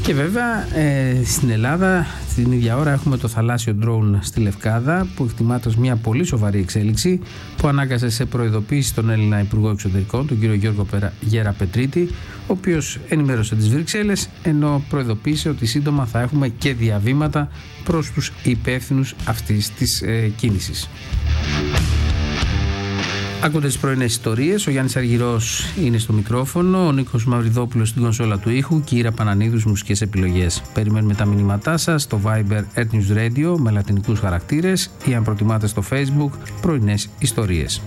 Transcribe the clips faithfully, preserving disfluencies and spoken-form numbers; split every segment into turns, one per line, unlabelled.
Και βέβαια ε, στην Ελλάδα την ίδια ώρα έχουμε το θαλάσσιο ντρόουν στη Λευκάδα, που εκτιμάται ως μια πολύ σοβαρή εξέλιξη, που ανάγκασε σε προειδοποίηση τον Έλληνα Υπουργό Εξωτερικών, τον κύριο Γιώργο Γεραπετρίτη, ο οποίος ενημέρωσε τις Βρυξέλλες, ενώ προειδοποίησε ότι σύντομα θα έχουμε και διαβήματα προς τους υπεύθυνους αυτής της ε, κίνησης. Ακούτε τις πρωινές ιστορίες. Ο Γιάννης Αργυρός είναι στο μικρόφωνο, ο Νίκος Μαυριδόπουλος στην κονσόλα του ήχου και η Ήρα Πανανίδους μουσικές επιλογές. Περιμένουμε τα μηνύματά σας στο Viber Earth News Radio με λατινικούς χαρακτήρες ή αν προτιμάτε στο Facebook πρωινές ιστορίες.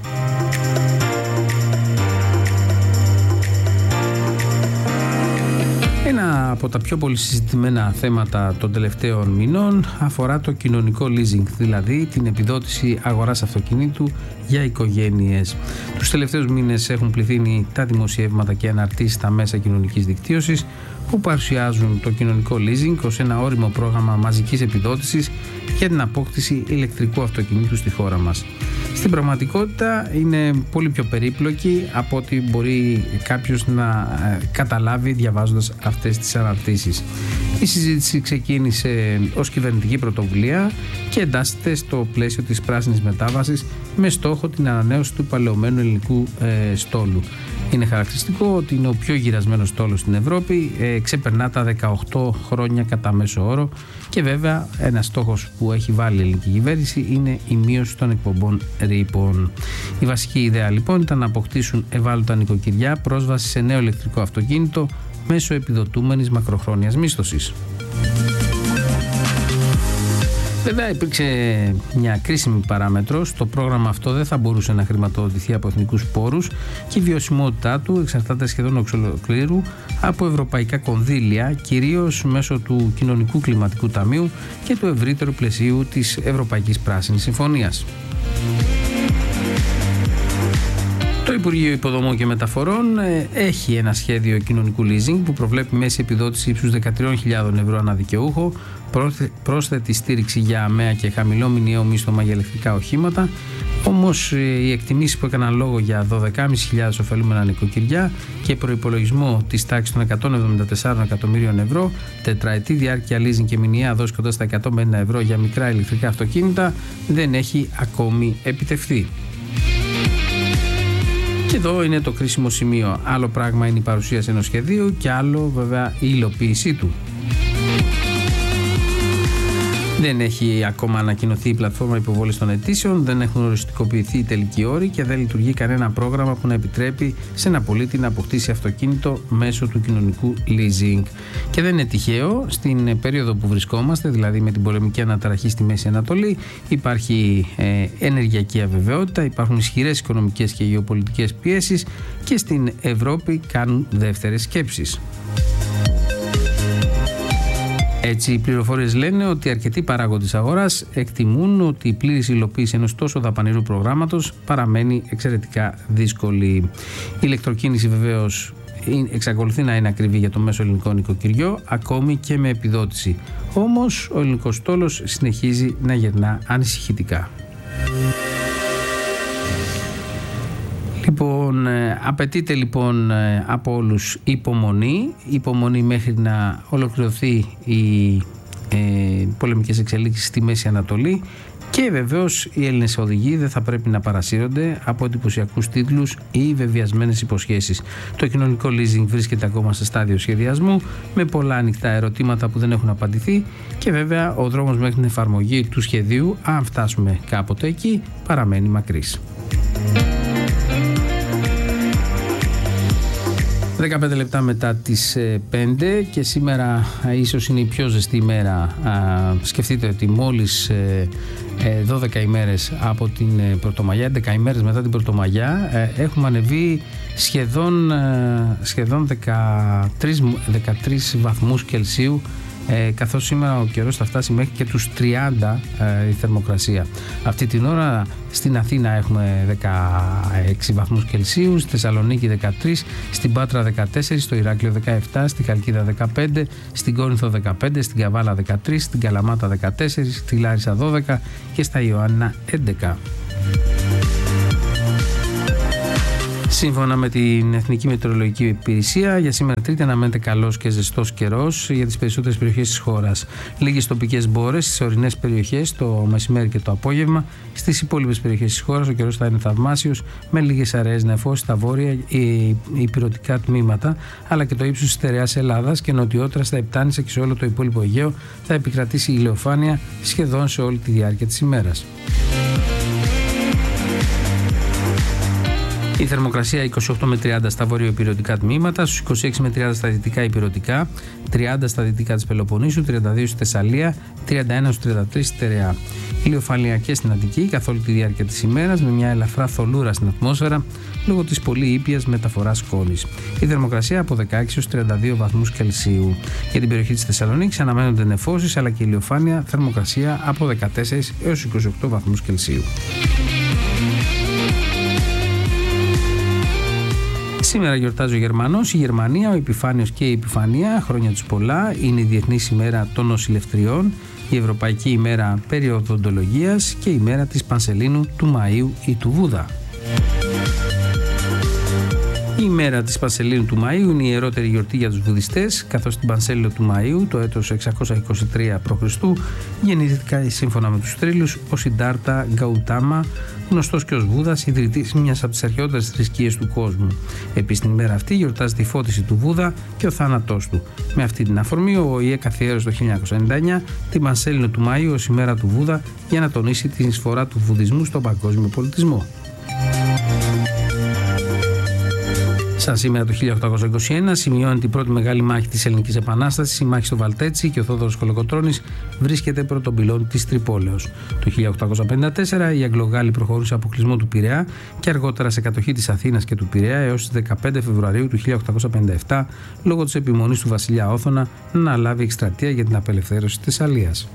Ένα από τα πιο πολύ συζητημένα θέματα των τελευταίων μηνών αφορά το κοινωνικό leasing, δηλαδή την επιδότηση αγοράς αυτοκινήτου για οικογένειες. Τους τελευταίους μήνες έχουν πληθύνει τα δημοσιεύματα και αναρτήσεις στα μέσα κοινωνικής δικτύωσης που παρουσιάζουν το κοινωνικό leasing ως ένα ώριμο πρόγραμμα μαζικής επιδότησης για την απόκτηση ηλεκτρικού αυτοκινήτου στη χώρα μας. Στην πραγματικότητα είναι πολύ πιο περίπλοκη από ό,τι μπορεί κάποιος να καταλάβει διαβάζοντας αυτές τις αναρτήσεις. Η συζήτηση ξεκίνησε ως κυβερνητική πρωτοβουλία και εντάσσεται στο πλαίσιο της πράσινης μετάβασης με στόχο την ανανέωση του παλαιωμένου ελληνικού ε, στόλου. Είναι χαρακτηριστικό ότι είναι ο πιο γυρασμένος στόλος στην Ευρώπη, ε, ξεπερνά τα δεκαοκτώ χρόνια κατά μέσο όρο και βέβαια ένας στόχος που έχει βάλει η ελληνική κυβέρνηση είναι η μείωση των εκπομπών ρήπων. Η βασική ιδέα λοιπόν ήταν να αποκτήσουν ευάλωτα νοικοκυριά πρόσβαση σε νέο ηλεκτρικό αυτοκίνητο μέσω επιδοτούμενης μακροχρόνιας μίσθωσης. Βέβαια υπήρξε μια κρίσιμη παράμετρος. Το πρόγραμμα αυτό δεν θα μπορούσε να χρηματοδοτηθεί από εθνικούς πόρους και η βιωσιμότητά του εξαρτάται σχεδόν εξ ολοκλήρου από ευρωπαϊκά κονδύλια, κυρίως μέσω του Κοινωνικού Κλιματικού Ταμείου και του ευρύτερου πλαισίου της Ευρωπαϊκής Πράσινης Συμφωνίας. Το Υπουργείο Υποδομών και Μεταφορών ε, έχει ένα σχέδιο κοινωνικού leasing που προβλέπει μέση επιδότηση ύψους δεκατρείς χιλιάδες ευρώ ανά δικαιούχο, πρόσθετη στήριξη για αμαία και χαμηλό μηνιαίο μίσθωμα για ηλεκτρικά οχήματα. Όμως ε, οι εκτιμήσεις που έκαναν λόγο για δώδεκες χιλιάδες πεντακόσια ωφελούμενα νοικοκυριά και προϋπολογισμό της τάξης των εκατόν εβδομήντα τεσσάρων εκατομμύριων ευρώ, τετραετή διάρκεια leasing και μηνιαία δόση κοντά στα εκατόν πενήντα ευρώ για μικρά ηλεκτρικά αυτοκίνητα δεν έχει ακόμη επιτευχθεί. Και εδώ είναι το κρίσιμο σημείο. Άλλο πράγμα είναι η παρουσίαση ενός σχεδίου και άλλο βέβαια η υλοποίησή του. Δεν έχει ακόμα ανακοινωθεί η πλατφόρμα υποβολής των αιτήσεων, δεν έχουν οριστικοποιηθεί οι τελικοί όροι και δεν λειτουργεί κανένα πρόγραμμα που να επιτρέπει σε ένα πολίτη να αποκτήσει αυτοκίνητο μέσω του κοινωνικού leasing. Και δεν είναι τυχαίο, στην περίοδο που βρισκόμαστε, δηλαδή με την πολεμική αναταραχή στη Μέση Ανατολή, υπάρχει ε, ενεργειακή αβεβαιότητα, υπάρχουν ισχυρές οικονομικές και γεωπολιτικές πιέσεις και στην Ευρώπη κάνουν δεύτερες σκέψεις. Έτσι, οι πληροφορίες λένε ότι αρκετοί παράγοντες αγοράς εκτιμούν ότι η πλήρης υλοποίηση ενός τόσο δαπανηρού προγράμματος παραμένει εξαιρετικά δύσκολη. Η ηλεκτροκίνηση βεβαίως εξακολουθεί να είναι ακριβή για το μέσο ελληνικό νοικοκυριό, ακόμη και με επιδότηση. Όμως, ο ελληνικός στόλος συνεχίζει να γερνά ανησυχητικά. Λοιπόν, απαιτείται λοιπόν από όλους υπομονή, υπομονή μέχρι να ολοκληρωθεί οι ε, πολεμικές εξελίξεις στη Μέση Ανατολή και βεβαίως οι Έλληνες οδηγοί δεν θα πρέπει να παρασύρονται από εντυπωσιακούς τίτλους ή βεβαιασμένες υποσχέσεις. Το κοινωνικό leasing βρίσκεται ακόμα σε στάδιο σχεδιασμού με πολλά ανοιχτά ερωτήματα που δεν έχουν απαντηθεί και βέβαια ο δρόμος μέχρι την εφαρμογή του σχεδίου, αν φτάσουμε κάποτε εκεί, παραμένει μακρύς. δεκαπέντε λεπτά μετά τις πέντε και σήμερα ίσως είναι η πιο ζεστή ημέρα. Α, σκεφτείτε ότι μόλις ε, ε, δώδεκα ημέρες από την Πρωτομαγιά, έντεκα ημέρες μετά την Πρωτομαγιά, ε, έχουμε ανεβεί σχεδόν, ε, σχεδόν δεκατρείς, δεκατρείς βαθμούς Κελσίου, ε, καθώς σήμερα ο καιρός θα φτάσει μέχρι και τους τριάντα ε, η θερμοκρασία. Αυτή την ώρα στην Αθήνα έχουμε δεκαέξι βαθμούς Κελσίου, στη Θεσσαλονίκη δεκατρείς, στην Πάτρα δεκατέσσερα, στο Ηράκλειο δεκαεπτά, στη Χαλκίδα δεκαπέντε, στην Κόρινθο δεκαπέντε, στην Καβάλα δεκατρείς, στην Καλαμάτα δεκατέσσερα, στη Λάρισα δώδεκα και στα Ιωάννινα έντεκα. Σύμφωνα με την Εθνική Μετεωρολογική Υπηρεσία, για σήμερα Τρίτη αναμένεται καλός και ζεστός καιρός για τις περισσότερες περιοχές της χώρας. Λίγες τοπικές μπόρες στις ορεινές περιοχές το μεσημέρι και το απόγευμα. Στις υπόλοιπες περιοχές της χώρας ο καιρός θα είναι θαυμάσιος, με λίγες αραιές νεφώσεις στα βόρεια υπηρετικά τμήματα, αλλά και το ύψος της στερεάς Ελλάδας και νοτιότερα στα Επτάνησα και σε όλο το υπόλοιπο Αιγαίο θα επικρατήσει ηλιοφάνεια σχεδόν σε όλη τη διάρκεια της ημέρας. Η θερμοκρασία είκοσι οκτώ με τριάντα στα βορειοϊπηρετικά τμήματα, στους είκοσι έξι με τριάντα στα δυτικά υπηρετικά, τριάντα στα δυτικά της Πελοποννήσου, τριάντα δύο στη Θεσσαλία, τριάντα ένα στους τριάντα τρεις στη Στερεά. Ηλιοφανειακές στην Αττική καθ' όλη τη διάρκεια της ημέρας, με μια ελαφρά θολούρα στην ατμόσφαιρα λόγω της πολύ ήπιας μεταφοράς σκόνης. Η θερμοκρασία από δεκαέξι έως τριάντα δύο βαθμούς Κελσίου. Για την περιοχή της Θεσσαλονίκης αναμένονται νεφώσεις αλλά και ηλιοφάνεια, θερμοκρασία από δεκατέσσερα έως είκοσι οκτώ βαθμούς Κελσίου. Σήμερα γιορτάζει ο Γερμανός, η Γερμανία, ο Επιφάνιος και η Επιφανία, χρόνια τους πολλά. Είναι η Διεθνής ημέρα των νοσηλευτριών, η Ευρωπαϊκή ημέρα περιοδοντολογίας και η ημέρα της Πανσελίνου, του Μαΐου ή του Βούδα. Η ημέρα της Πανσελίνου του Μαΐου είναι η ιερότερη γιορτή για τους βουδιστές, καθώς την Πανσέλινο του Μαΐου, το έτος εξακόσια είκοσι τρία π.Χ., γεννήθηκε σύμφωνα με τους Τρίλους ο Σιντάρτα Γκαουτάμα, γνωστός και ως Βούδας, ιδρυτής μιας από τις αρχαιότερες θρησκείες του κόσμου. Επίσης την ημέρα αυτή γιορτάζεται η φώτιση του Βούδα και ο θάνατός του. Με αυτή την αφορμή ο ΟΗΕ καθιέρωσε το χίλια εννιακόσια ενενήντα εννιά την Πανσέλινο του Μαΐου ως ημέρα του Βούδα για να τονίσει την εισφορά του βουδισμού στον παγκόσμιο πολιτισμό. Σαν σήμερα το χίλια οκτακόσια είκοσι ένα σημειώνει την πρώτη μεγάλη μάχη της Ελληνικής Επανάστασης, η μάχη στο Βαλτέτσι, και ο Θόδωρος Κολοκοτρώνης βρίσκεται πρώτον πυλών της Τρυπόλεως. Το χίλια οκτακόσια πενήντα τέσσερα οι Αγγλογάλοι προχωρούν σε αποκλεισμό του Πειραιά και αργότερα σε κατοχή της Αθήνας και του Πειραιά έως τις δεκαπέντε Φεβρουαρίου του χίλια οκτακόσια πενήντα επτά λόγω της επιμονής του βασιλιά Όθωνα να αναλάβει εκστρατεία για την απελευθέρωση της Θεσσαλίας.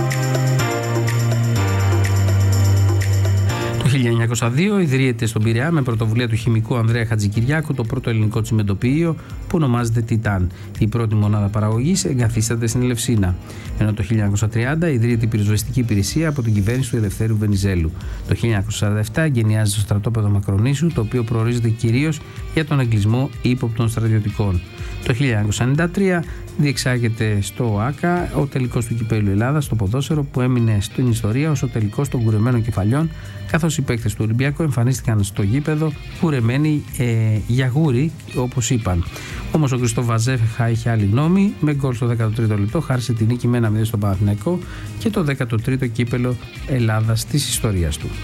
Το χίλια εννιακόσια δύο ιδρύεται στον Πειραιά με πρωτοβουλία του χημικού Ανδρέα Χατζικυριάκου το πρώτο ελληνικό τσιμεντοποιείο που ονομάζεται Τιτάν. Η πρώτη μονάδα παραγωγής εγκαθίσταται στην Ελευσίνα. Ενώ το χίλια εννιακόσια τριάντα ιδρύεται η πυροσβεστική υπηρεσία από την κυβέρνηση του Ελευθέρου Βενιζέλου. Το χίλια εννιακόσια σαράντα επτά εγκαινιάζεται το στρατόπεδο Μακρονήσου, το οποίο προορίζεται κυρίως για τον εγκλισμό ύποπτων στρατιωτικών. Το χίλια εννιακόσια ενενήντα τρία διεξάγεται στο ΟΑΚΑ ο τελικός του Κυπέλλου Ελλάδας στο ποδόσφαιρο, που έμεινε στην ιστορία ως ο τελικός των κουρεμένων κεφαλιών, καθώς οι παίκτες του Ολυμπιακού εμφανίστηκαν στο γήπεδο κουρεμένοι ε, για γούρι, όπως είπαν. Όμως ο Κριστόφ Βαζέφεχα είχε άλλη γνώμη, με γκολ στο δέκατο τρίτο λεπτό χάρισε την νίκη με ένα μηδέν στον Παναθηναϊκό και το δέκατο τρίτο κύπελλο Ελλάδας της ιστορίας του.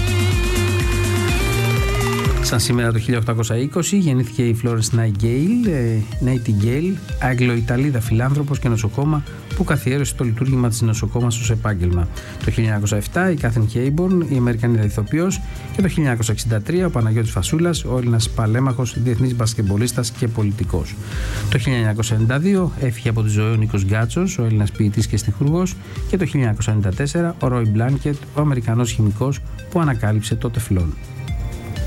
Σαν σήμερα το χίλια οκτακόσια είκοσι γεννήθηκε η Florence Nightingale, Αγγλο-Ιταλίδα φιλάνθρωπος και νοσοκόμα που καθιέρωσε το λειτουργήμα της νοσοκόμας ως επάγγελμα. Το χίλια εννιακόσια επτά η Κάθριν Χέιμπορν, η Αμερικανίδα ηθοποιός, και το χίλια εννιακόσια εξήντα τρία ο Παναγιώτης Φασούλας, ο Έλληνας παλέμαχος, διεθνής μπασκετμπολίστας και πολιτικός. Το χίλια εννιακόσια ενενήντα δύο έφυγε από τη ζωή ο Νίκος Γκάτσος, ο Έλληνας ποιητής και στιχουργός, και το χίλια εννιακόσια ενενήντα τέσσερα ο Ρόι Μπλάνκετ, ο Αμερικανός χημικός που ανακάλυψε το τεφλόν.